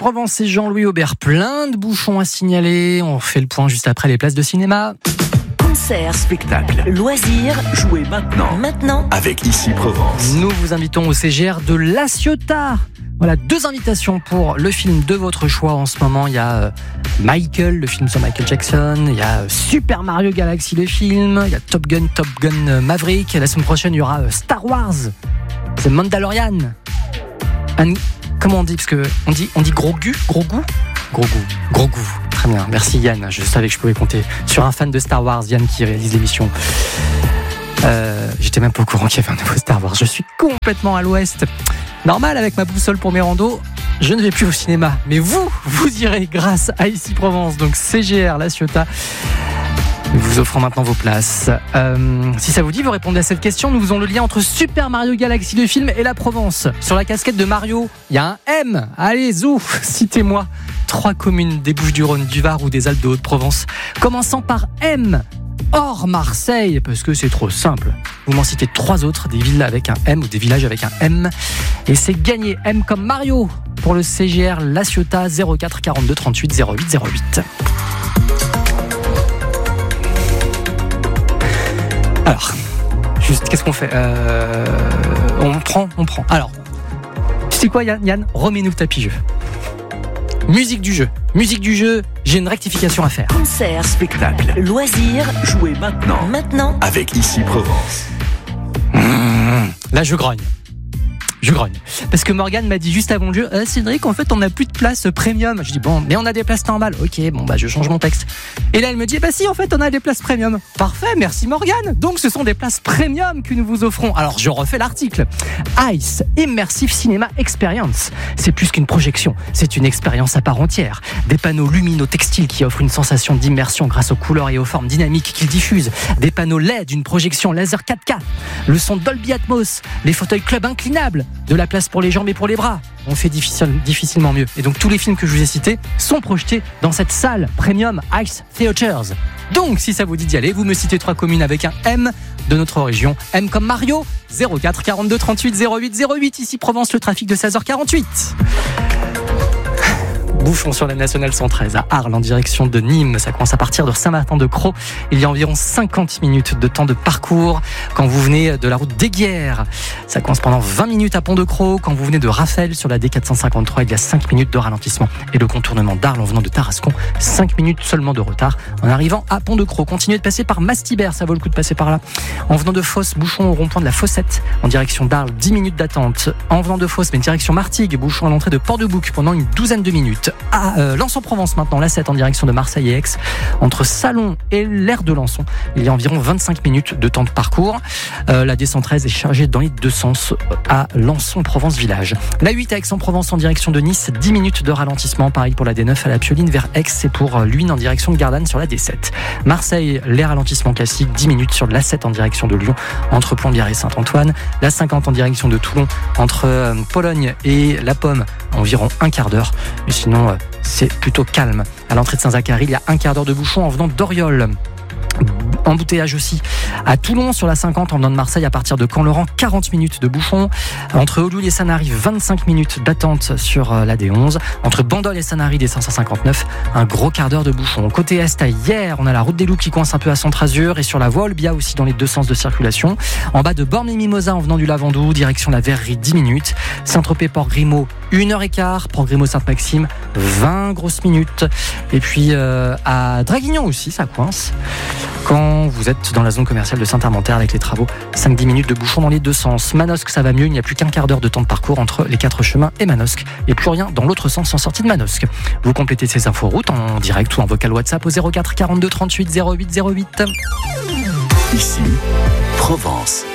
Provence, c'est Jean-Louis Aubert. Plein de bouchons à signaler. On fait le point juste après les places de cinéma. Concerts, spectacles, loisirs, jouez maintenant avec Ici Provence. Nous vous invitons au CGR de La Ciotat. Voilà, 2 invitations pour le film de votre choix en ce moment. Il y a Michael, le film sur Michael Jackson. Il y a Super Mario Galaxy, le film. Il y a Top Gun Maverick. La semaine prochaine, il y aura Star Wars. C'est Mandalorian. Comment on dit? Parce que on dit gros goût. Très bien, merci Yann. Je savais que je pouvais compter sur un fan de Star Wars, Yann, qui réalise l'émission. J'étais même pas au courant qu'il y avait un nouveau Star Wars. Je suis complètement à l'ouest. Normal, avec ma boussole pour mes randos, je ne vais plus au cinéma. Mais vous irez grâce à Ici Provence. Donc CGR, La Ciotat. Nous vous offrons maintenant vos places. Si ça vous dit, vous répondez à cette question. Nous faisons le lien entre Super Mario Galaxy, le film, et la Provence. Sur la casquette de Mario, il y a un M. Allez, zou, citez-moi 3 communes des Bouches-du-Rhône, du Var ou des Alpes de Haute-Provence, commençant par M. Hors Marseille, parce que c'est trop simple. Vous m'en citez 3 autres, des villes avec un M ou des villages avec un M. Et c'est gagné. M comme Mario pour le CGR La Ciotat, 04 42 38 08 08. Alors, juste, qu'est-ce qu'on fait? On prend. Alors, tu sais quoi, Yann? Remets-nous le tapis jeu. Musique du jeu, j'ai une rectification à faire. Concerts, spectacles, loisirs, jouez maintenant avec Ici Provence. Là, je grogne. Parce que Morgane m'a dit juste avant le jeu, Cédric, en fait, on n'a plus de place premium. Je dis, bon, mais on a des places normales. Ok, bon, je change mon texte. Et là, elle me dit, si, en fait, on a des places premium. Parfait, merci Morgane. Donc, ce sont des places premium que nous vous offrons. Alors, je refais l'article. ICE, Immersive Cinema Experience. C'est plus qu'une projection, c'est une expérience à part entière. Des panneaux lumino-textiles qui offrent une sensation d'immersion grâce aux couleurs et aux formes dynamiques qu'ils diffusent. Des panneaux LED, une projection laser 4K. Le son Dolby Atmos, les fauteuils club inclinables. De la place pour les jambes et pour les bras. On fait difficilement mieux. Et donc tous les films que je vous ai cités sont projetés dans cette salle premium ICE Theaters. Donc si ça vous dit d'y aller, vous me citez 3 communes avec un M de notre région. M comme Mario, 04 42 38 08 08. Ici Provence, le trafic de 16h48. Bouchons sur la nationale 113 à Arles en direction de Nîmes. Ça commence à partir de Saint-Martin-de-Crau. Il y a environ 50 minutes de temps de parcours quand vous venez de la route d'Aiguières. Ça commence pendant 20 minutes à Pont-de-Crau. Quand vous venez de Raphaël sur la D453, il y a 5 minutes de ralentissement. Et le contournement d'Arles en venant de Tarascon, 5 minutes seulement de retard en arrivant à Pont-de-Crau. Continuez de passer par Mastibert, ça vaut le coup de passer par là. En venant de Fos, bouchon au rond-point de la Fossette en direction d'Arles, 10 minutes d'attente. En venant de Fos, mais direction Martigues, bouchon à l'entrée de Port-de-Bouc pendant une douzaine de minutes. À Lens-en-Provence maintenant, la 7 en direction de Marseille et Aix. Entre Salon et l'aire de Lançon, il y a environ 25 minutes de temps de parcours. La D113 est chargée dans les 2 sens à Lançon-Provence Village. La 8 à Aix-en-Provence en direction de Nice, 10 minutes de ralentissement. Pareil pour la D9 à la Pioline vers Aix et pour Luynes en direction de Gardanne sur la D7. Marseille, les ralentissements classiques, 10 minutes sur la 7 en direction de Lyon entre Plombières et Saint-Antoine. La 50 en direction de Toulon entre Pologne et La Pomme, environ un quart d'heure. Mais sinon, c'est plutôt calme. À l'entrée de Saint-Zacharie, il y a un quart d'heure de bouchon en venant d'Oriol. Embouteillage aussi à Toulon sur la 50 en venant de Marseille à partir de Camp-Laurent, 40 minutes de bouchon. Entre Olioul et Sanary, 25 minutes d'attente sur la D11. Entre Bandol et Sanary, des 559, un gros quart d'heure de bouchon. Côté Est, à Hyères, on a la route des Loups qui coince un peu à Centre-Azur et sur la voie Olbia aussi dans les 2 sens de circulation. En bas de Bormes-et-Mimosas en venant du Lavandou, direction la Verrerie, 10 minutes. Saint-Tropez-Port-Grimaud, 1h15. Port-Grimaud-Sainte-Maxime, 20 grosses minutes. Et puis à Draguignan aussi, ça coince. Quand vous êtes dans la zone commerciale de Saint-Armentaire avec les travaux, 5-10 minutes de bouchon dans les 2 sens. Manosque, ça va mieux, il n'y a plus qu'un quart d'heure de temps de parcours entre les 4 chemins et Manosque. Et plus rien dans l'autre sens en sortie de Manosque. Vous complétez ces infos routes en direct ou en vocal WhatsApp au 04 42 38 08 08. Ici, Provence.